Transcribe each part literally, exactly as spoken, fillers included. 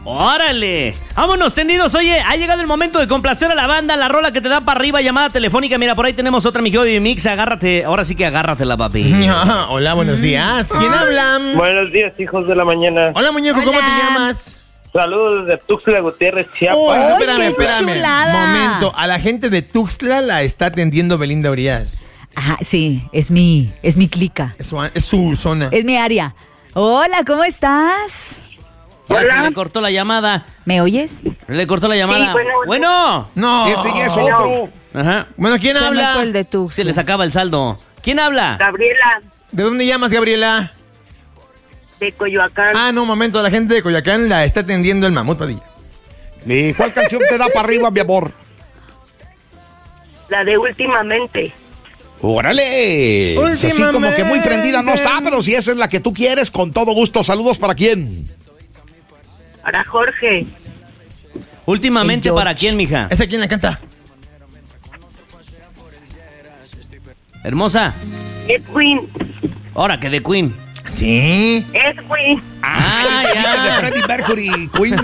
¡Órale! ¡Vámonos, tendidos! Oye, ha llegado el momento de complacer a la banda, la rola que te da para arriba, llamada telefónica. Mira, por ahí tenemos otra, mi Joey Mix. Agárrate, ahora sí que agárratela, papi. Hola, buenos días. ¿Quién habla? Buenos días, hijos de la mañana. Hola, muñeco, ¿cómo Hola. te llamas? Saludos desde Tuxtla Gutiérrez, Chiapas. Oh, ¡Ay, espérame, qué espérame. chulada! Momento, a la gente de Tuxtla la está atendiendo Belinda Urias. Ajá, sí, es mi, es mi clica. Es su, es su zona. Es mi área. Hola, ¿cómo estás? Ya se Hola. le cortó la llamada. ¿Me oyes? Le cortó la llamada. Sí, bueno, bueno. No. Ese ya es otro. Ajá. Bueno, ¿quién Se me fue habla? el de tu. Se le sacaba el saldo. ¿Quién habla? Gabriela, ¿De dónde llamas, Gabriela? de Coyoacán. Ah, no, un momento, la gente de Coyoacán la está atendiendo el Mamut Padilla. ¿Y cuál canción te da para arriba, mi amor? La de Últimamente. ¡Órale! Así Últimamente. como que muy prendida no está, pero si esa es la que tú quieres, con todo gusto. Saludos para quién. Para Jorge. Últimamente, El ¿para George. quién, mija? ¿Esa quién la canta? Hermosa. Edwin. Ahora que de Queen. Sí. Edwin. Ah, de ya. Freddie Mercury, Queen.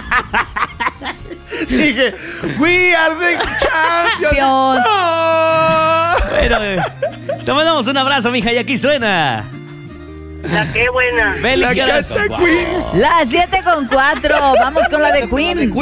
Dije, we are the champions. Dios. Oh. Bueno, eh, te mandamos un abrazo, mija, y aquí suena. La que buena. Beli, La ¿qué canta haces? Queen. Las siete con cuatro. Vamos con la de Queen.